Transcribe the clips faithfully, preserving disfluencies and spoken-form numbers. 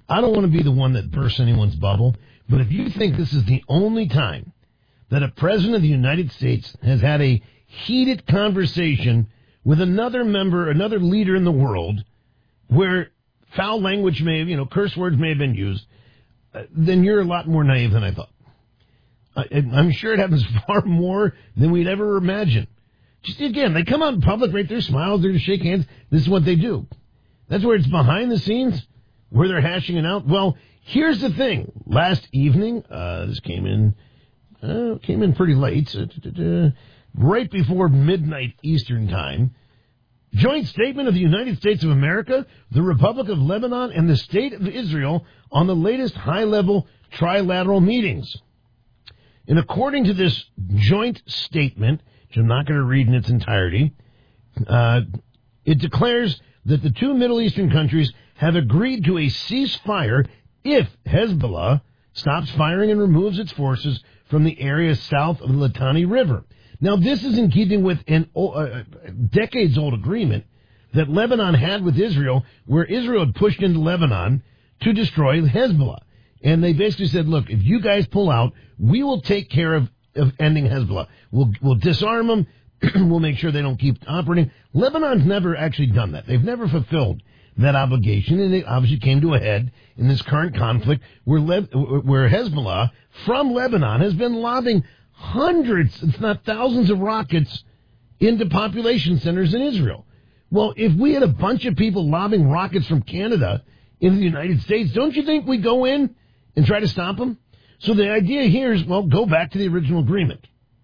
I don't want to be the one that bursts anyone's bubble, but if you think this is the only time that a president of the United States has had a heated conversation with another member, another leader in the world, where foul language may have, you know, curse words may have been used, uh, then you're a lot more naive than I thought. I, I'm sure it happens far more than we'd ever imagine. Just again, they come out in public, right there, smiles, they're to shake hands. This is what they do. That's where it's behind the scenes, where they're hashing it out. Well, here's the thing. Last evening, uh, this came in, uh, came in pretty late, uh, da, da, da, right before midnight Eastern time. Joint statement of the United States of America, the Republic of Lebanon, and the State of Israel on the latest high-level trilateral meetings. And according to this joint statement, which I'm not going to read in its entirety, uh, it declares that the two Middle Eastern countries have agreed to a ceasefire if Hezbollah stops firing and removes its forces from the area south of the Litani River. Now, this is in keeping with an uh, decades-old agreement that Lebanon had with Israel, where Israel had pushed into Lebanon to destroy Hezbollah. And they basically said, look, if you guys pull out, we will take care of, of ending Hezbollah. We'll, we'll disarm them. We'll make sure they don't keep operating. Lebanon's never actually done that. They've never fulfilled that obligation, and it obviously came to a head in this current conflict where, Le- where Hezbollah from Lebanon has been lobbing hundreds, if not thousands, of rockets into population centers in Israel. Well, if we had a bunch of people lobbing rockets from Canada into the United States, don't you think we go in and try to stop them? So the idea here is, well, go back to the original agreement.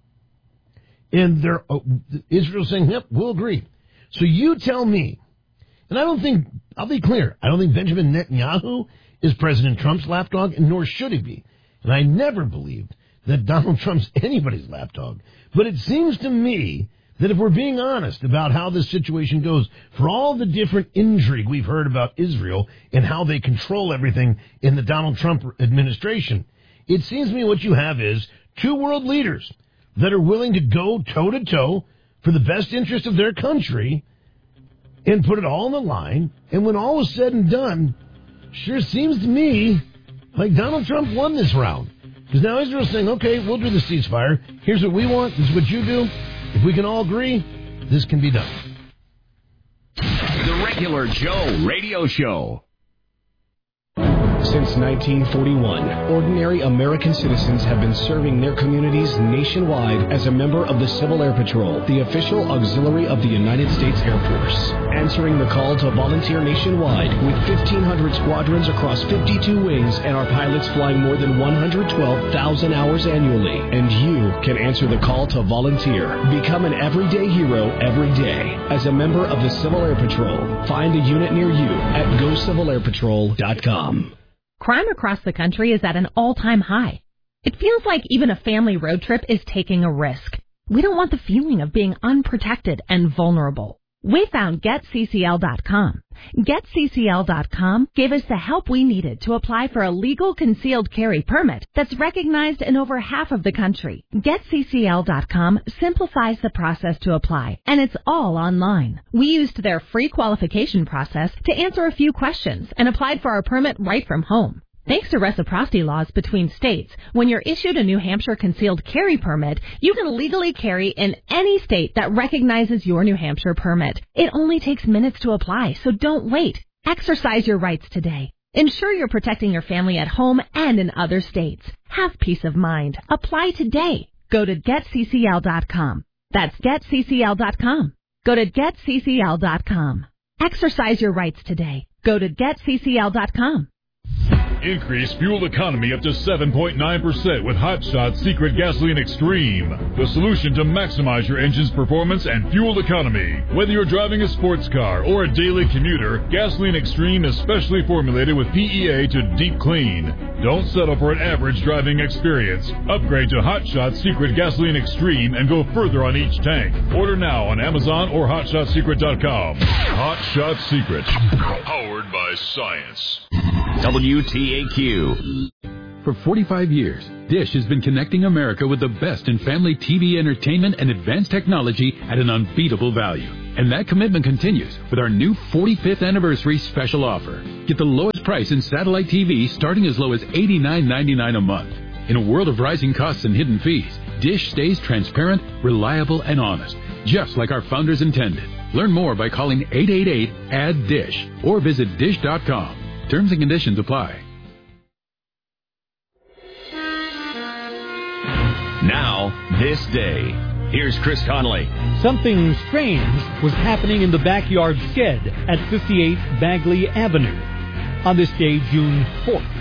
And they're, uh, Israel's saying, yep, we'll agree. So you tell me, and I don't think, I'll be clear, I don't think Benjamin Netanyahu is President Trump's lapdog, and nor should he be. And I never believed that Donald Trump's anybody's lapdog. But it seems to me that if we're being honest about how this situation goes, for all the different intrigue we've heard about Israel and how they control everything in the Donald Trump administration, it seems to me what you have is two world leaders that are willing to go toe-to-toe for the best interest of their country and put it all on the line. And when all is said and done, sure seems to me like Donald Trump won this round. Because now Israel's saying, okay, we'll do the ceasefire. Here's what we want. This is what you do. If we can all agree, this can be done. The Regular Joe Radio Show. Since nineteen forty-one, ordinary American citizens have been serving their communities nationwide as a member of the Civil Air Patrol, the official auxiliary of the United States Air Force. Answering the call to volunteer nationwide with fifteen hundred squadrons across fifty-two wings and our pilots flying more than one hundred twelve thousand hours annually. And you can answer the call to volunteer. Become an everyday hero every day as a member of the Civil Air Patrol. Find a unit near you at go civil air patrol dot com. Crime across the country is at an all-time high. It feels like even a family road trip is taking a risk. We don't want the feeling of being unprotected and vulnerable. We found get C C L dot com. get C C L dot com gave us the help we needed to apply for a legal concealed carry permit that's recognized in over half of the country. get C C L dot com simplifies the process to apply, and it's all online. We used their free qualification process to answer a few questions and applied for our permit right from home. Thanks to reciprocity laws between states, when you're issued a New Hampshire concealed carry permit, you can legally carry in any state that recognizes your New Hampshire permit. It only takes minutes to apply, so don't wait. Exercise your rights today. Ensure you're protecting your family at home and in other states. Have peace of mind. Apply today. Go to get C C L dot com. That's get C C L dot com. Go to get C C L dot com. Exercise your rights today. Go to get C C L dot com. Increase fuel economy up to seven point nine percent with Hot Shot Secret Gasoline Extreme. The solution to maximize your engine's performance and fuel economy. Whether you're driving a sports car or a daily commuter, Gasoline Extreme is specially formulated with P E A to deep clean. Don't settle for an average driving experience. Upgrade to Hot Shot Secret Gasoline Extreme and go further on each tank. Order now on Amazon or hot shot secret dot com. Hot Shot Secret. Powered by science. W T A Q. For forty-five years, Dish has been connecting America with the best in family T V entertainment and advanced technology at an unbeatable value. And that commitment continues with our new forty-fifth anniversary special offer. Get the lowest price in satellite T V starting as low as eighty-nine ninety-nine a month. In a world of rising costs and hidden fees, Dish stays transparent, reliable, and honest, just like our founders intended. Learn more by calling eight eight eight, A D D I S H or visit dish dot com. Terms and conditions apply. Now, this day. Here's Chris Conley. Something strange was happening in the backyard shed at fifty-eight Bagley Avenue on this day, June fourth.